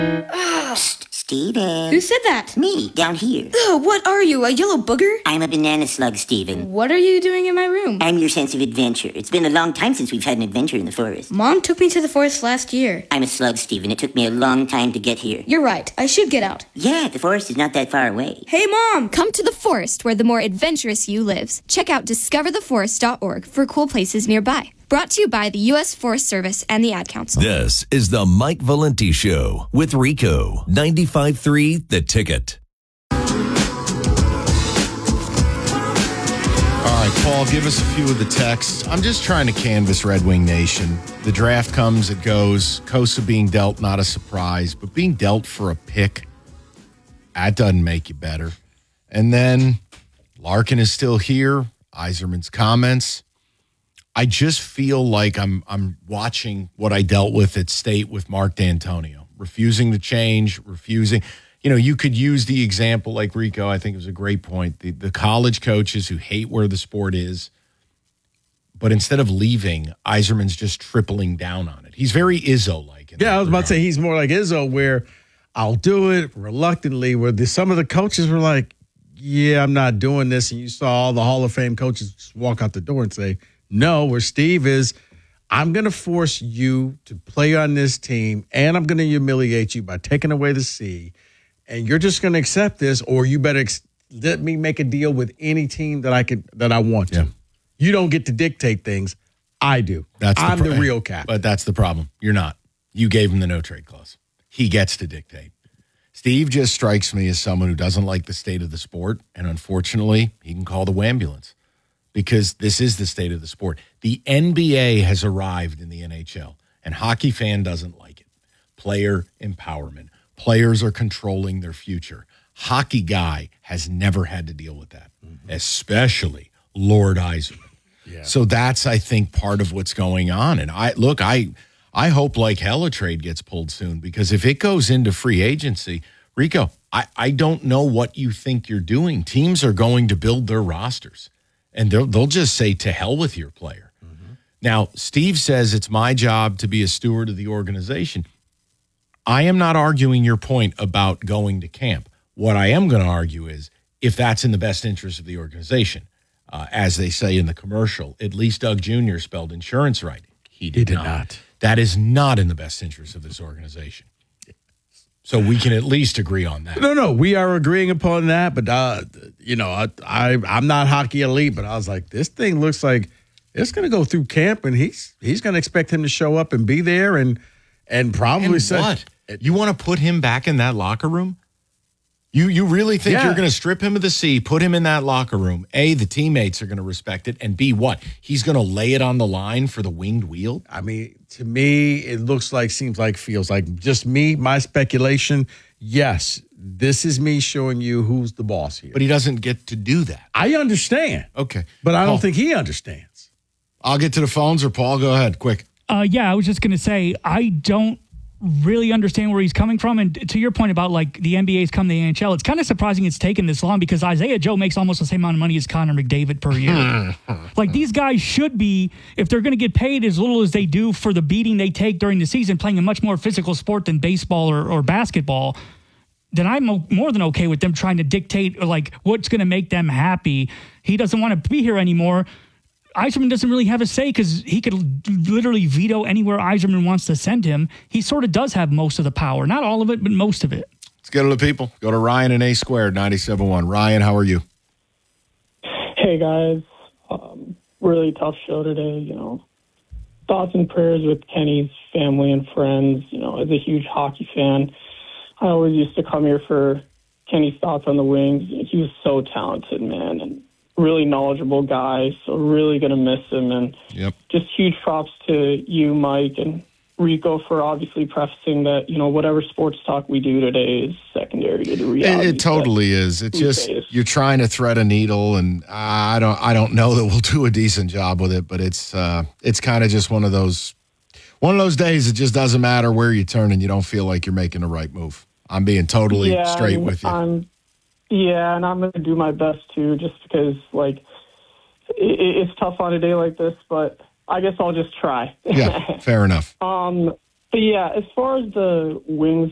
Steven. Who said that? Me, down here. Ugh, what are you, a yellow booger? I'm a banana slug, Steven. What are you doing in my room? I'm your sense of adventure. It's been a long time since we've had an adventure in the forest. Mom took me to the forest last year. I'm a slug, Steven. It took me a long time to get here. You're right. I should get out. Yeah, the forest is not that far away. Hey, Mom! Come to the forest where the more adventurous you lives. Check out discovertheforest.org for cool places nearby. Brought to you by the U.S. Forest Service and the Ad Council. This is the Mike Valenti Show with Rico. 95.3 The Ticket. All right, Paul, give us a few of the texts. I'm just trying to canvass Red Wing Nation. The draft comes, it goes. Kosa being dealt, not a surprise, but being dealt for a pick, that doesn't make you better. And then Larkin is still here. Yzerman's comments. I just feel like I'm watching what I dealt with at State with Mark D'Antonio, refusing to change, refusing. You know, you could use the example like Rico. I think it was a great point. The college coaches who hate where the sport is, but instead of leaving, Yzerman's just tripling down on it. He's very Izzo-like. Yeah, I was about to say he's more like Izzo, where I'll do it reluctantly, where some of the coaches were like, yeah, I'm not doing this. And you saw all the Hall of Fame coaches just walk out the door and say, no, where Steve is, I'm going to force you to play on this team, and I'm going to humiliate you by taking away the C, and you're just going to accept this, or you better let me make a deal with any team that I want to. Yeah. You don't get to dictate things. I do. I'm the real captain. But that's the problem. You're not. You gave him the no-trade clause. He gets to dictate. Steve just strikes me as someone who doesn't like the state of the sport, and unfortunately, he can call the wambulance. Because this is the state of the sport. The NBA has arrived in the NHL, and hockey fan doesn't like it. Player empowerment. Players are controlling their future. Hockey guy has never had to deal with that, especially Lord Yzerman. Yeah. So that's, I think, part of what's going on. And I hope like hell a trade gets pulled soon, because if it goes into free agency, Rico, I don't know what you think you're doing. Teams are going to build their rosters. And they'll just say, to hell with your player. Mm-hmm. Now, Steve says it's my job to be a steward of the organization. I am not arguing your point about going to camp. What I am going to argue is if that's in the best interest of the organization. As they say in the commercial, at least Doug Jr. spelled insurance right. He did not. That is not in the best interest of this organization. So we can at least agree on that. No, we are agreeing upon that. But, I'm not hockey elite, but I was like, this thing looks like it's going to go through camp, and he's going to expect him to show up and be there and probably and say. What? You want to put him back in that locker room? You really think you're going to strip him of the C, put him in that locker room? A, the teammates are going to respect it, and B, what? He's going to lay it on the line for the winged wheel? I mean, to me, it looks like, seems like, feels like, just me, my speculation, yes, this is me showing you who's the boss here. But he doesn't get to do that. I understand. Okay. But I don't think he understands. I'll get to the phones, or Paul, go ahead, quick. Yeah, I was just going to say, I don't really understand where he's coming from. And to your point about like the NBA's come to the NHL, it's kind of surprising it's taken this long, because Isaiah Joe makes almost the same amount of money as Connor McDavid per year. Like, these guys should be, if they're going to get paid as little as they do for the beating they take during the season, playing a much more physical sport than baseball or basketball, then I'm more than okay with them trying to dictate like what's going to make them happy. He doesn't want to be here anymore. Yzerman doesn't really have a say, because he could literally veto anywhere Yzerman wants to send him. He sort of does have most of the power. Not all of it, but most of it. Let's go to the people. Go to Ryan and A Squared, 97.1. Ryan, how are you? Hey, guys. Really tough show today. Thoughts and prayers with Kenny's family and friends. As a huge hockey fan, I always used to come here for Kenny's thoughts on the Wings. He was so talented, man, and really knowledgeable guy, so really going to miss him. And just huge props to you, Mike, and Rico for obviously prefacing that, whatever sports talk we do today is secondary to the reality. It totally is. It's just you're trying to thread a needle, and I don't know that we'll do a decent job with it, but it's kind of just one of those days. It just doesn't matter where you turn, and you don't feel like you're making the right move. I'm being totally straight with you. Yeah, and I'm going to do my best, too, just because, it's tough on a day like this, but I guess I'll just try. Yeah, fair enough. But, yeah, as far as the Wings